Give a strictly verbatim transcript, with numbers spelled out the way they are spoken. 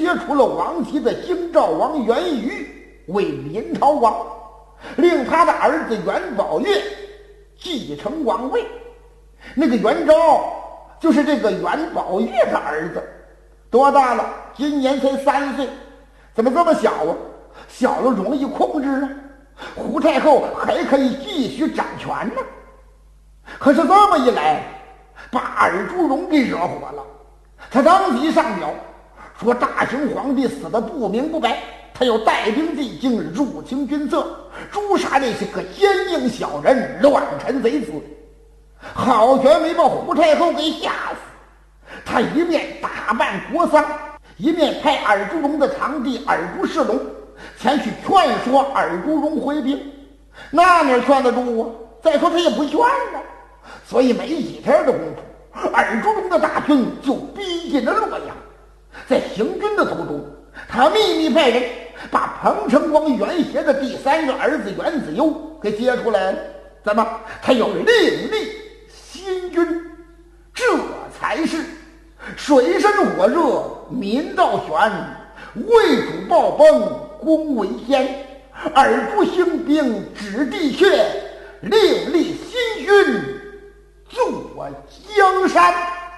撇除了往昔的京兆王元宇为临洮王，令他的儿子元宝月继承王位。那个元昭就是这个元宝月的儿子，多大了？今年才三岁，怎么这么小啊？小了容易控制啊，胡太后还可以继续掌权呢。可是这么一来，把尔朱荣给惹火了。他当即上表说，大清皇帝死得不明不白，他要带兵进京，入侵军策，诛杀那些个奸佞小人、乱臣贼子。好悬没把胡太后给吓死。他一面打办国丧，一面派尔朱荣的堂弟尔朱世龙前去劝说尔朱荣回兵。那哪劝得住啊？再说他也不劝呢。所以没几天的功夫，尔朱荣的大军就逼近了洛阳。在行军的途中，他秘密派人把彭城王元协的第三个儿子元子攸给接出来了。怎么？他要另立新君，这才是水深火热，民道悬，魏主暴崩，功为先。尔朱兴兵指地阙，另立新君，坐江山。